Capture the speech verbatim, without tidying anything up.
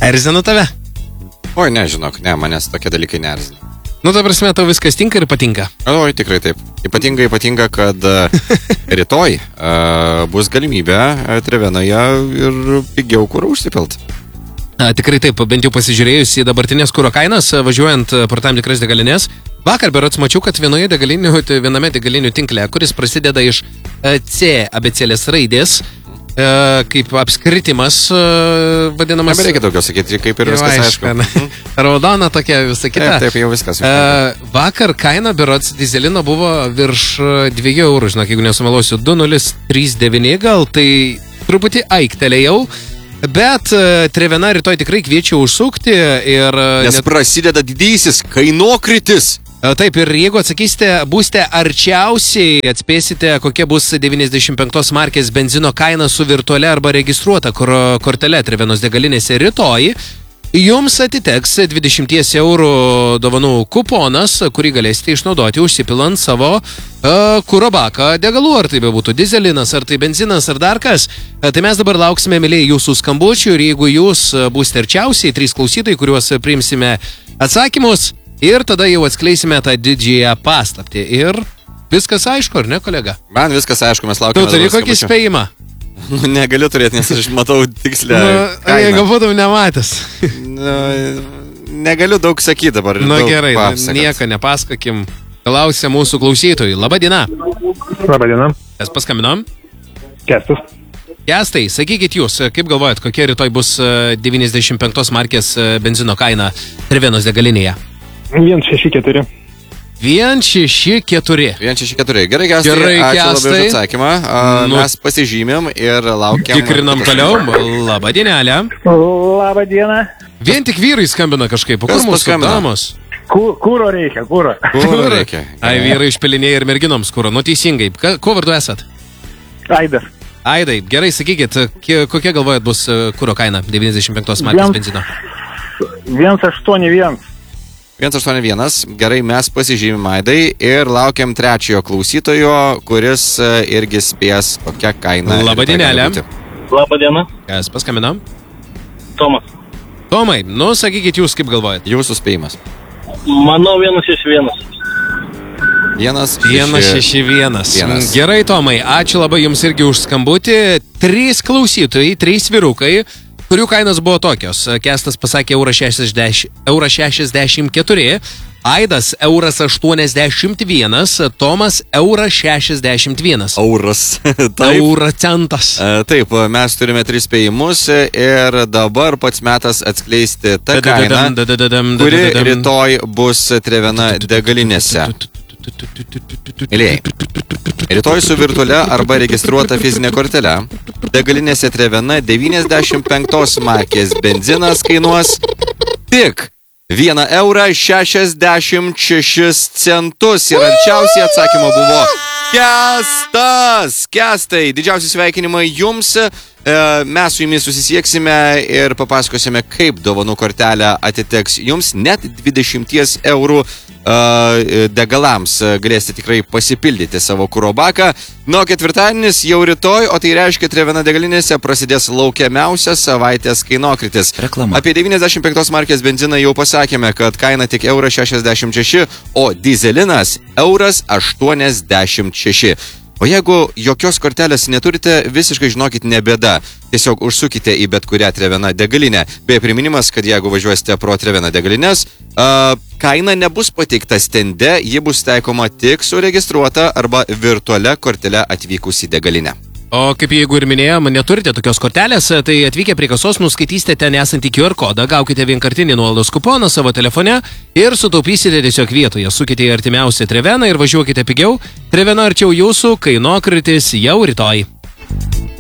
Erzina tave? Oi, nežinok, ne, manęs tokie dalykai neerzina. Nu, ta prasme, tau viskas tinka ir patinka. Oi, tikrai taip. Ypatingai ypatinga, kad rytoj uh, bus galimybė uh, Trevenoje ir pigiau kur užsipilt. A, tikrai taip, bent jau pasižiūrėjus į dabartinės kuro kainas, važiuojant per tam tikras degalinės. Vakar berods mačiau, kad vienoje degalinių, viename degalinių tinkle, kuris prasideda iš C abėcėlės raidės, e, kaip apskritimas e, vadinamas. Nebereikia daugiau sakyti, kaip ir viskas aišku. aišku. Raudona tokia visą kitą. Taip, taip, jau viskas. E, vakar kaina berods dyzelino buvo virš dviejų eurų, žinok, jeigu nesumeluosiu, du nulis trys devyni gal, tai truputį aiktelėjau. Bet uh, Trevena rytoj tikrai kviečia užsukti ir... Uh, Nes net... prasideda didysis kainokritis. Uh, taip, ir jeigu atsakysite, būsite arčiausiai, atspėsite, kokia bus devyniasdešimt penktos markės benzino kaina su virtualia arba registruota kor kortele Trevenos degalinėse rytoj, jums atiteks dvidešimt eurų dovanų kuponas, kurį galėsite išnaudoti užsipilant savo uh, kuro baką degalų, ar tai būtų dizelinas, ar tai benzinas, ar dar kas. Uh, tai mes dabar lauksime, mėlyje, jūsų skambučių ir jeigu jūs būsite arčiausiai, trys klausytojai, kuriuos priimsime atsakymus ir tada jau atskleisime tą didžiąją paslaptį. Ir viskas aišku, ar ne, kolega? Man viskas aišku, mes laukime. Tu turi kokį spėjimą? Nu, negaliu turėti, nes aš matau tikslę nu, kainą. Jeigu būtum nematęs. Nu, negaliu daug sakyti dabar. Na nu, gerai, nu, nieko nepasakokim. Klausia mūsų klausytojai. Labadiena. Labadiena. Kas paskambinom? Kestas. Kestai, sakykit jūs, kaip galvojat, kokia rytoj bus devyniasdešimt penktos markės benzino kaina Trevenos degalinėje? vienas šeši keturi. vienas šeši keturi. vienas šeši keturi. Gerai, Kestai. Gerai, ačiū Kestai. labai už atsakymą. Uh, nu, mes pasižymėm ir laukiam. Tikrinam toliau. Labą dienelę. Labą dieną. Vien tik vyrai skambina kažkaip. O kur mūsų damos? Kūro reikia, kūro. Kūro reikia. Ai, vyrai išpilinėja ir merginoms kūro. Nu, teisingai. Ka, kuo vardu esat? Aidas. Aidai, gerai, sakykit, kokia galvojat bus kūro kaina devyniasdešimt penktos markės benzino? vienas aštuoni vienas. vienas aštuoni vienas. Gerai, mes pasižymim, Aidai, ir laukiam trečiojo klausytojo, kuris irgi spės kokią kainą. Labadienelė. Labadiena. Kas paskambino? Tomas. Tomai, nu, sakykit jūs, kaip galvojat? Jūsų spėjimas. Manau, vienas šeši vienas. Vienas, vienas šeši vienas. Gerai, Tomai, ačiū labai jums irgi už skambutį. Trys klausytojai, trys vyrukai, kurių kainos buvo tokios. Kestas pasakė euras šešiasdešimt keturi, Aidas euras aštuoniasdešimt vienas, Tomas euras šešiasdešimt vienas. Euras. Euracentas. Taip, mes turime tris spėjimus ir dabar pats metas atskleisti tą kainą, kuri rytoj bus Trevena degalinėse. Mėlyjei, rytoj su virtualia arba registruota fizinė kortelė degalinėse Trevena devyniasdešimt penktos markės benzinas kainuos tik vieną eurą šešiasdešimt šešis centus ir arčiausiai atsakymo buvo Kestas. Kestai, didžiausi sveikinimai jums. Mes su jumis susisieksime ir papasakosime, kaip dovanų kortelę atiteks jums net dvidešimt eurų degalams. Galėsite tikrai pasipildyti savo kuro baką. Nuo ketvirtadienis jau rytoj, o tai reiškia, Trevena degalinėse prasidės laukiamiausias savaitės kainokritis. Reklama. Apie devyniasdešimt penktos markės benziną jau pasakėme, kad kaina tik euras šešiasdešimt šeši, o dizelinas euras aštuoniasdešimt šeši. O jeigu jokios kortelės neturite, visiškai žinokit, ne bėda. Tiesiog užsukite į bet kurią Trevena degalinę. Beje, priminimas, kad jeigu važiuosite pro Trevena degalinės, uh, kaina nebus pateikta stende, ji bus taikoma tik su registruota arba virtualia kortele atvykus į degalinę. O kaip jeigu ir minėjom, neturite tokios kortelės, tai atvykę prie kasos nuskaitysite ten esantį Q R kodą, gaukite vienkartinį nuolaidos kuponą savo telefone ir sutaupysite tiesiog vietoje. Sukite į artimiausią Treveną ir važiuokite pigiau. Trevena arčiau jūsų, kainokritis jau rytoj.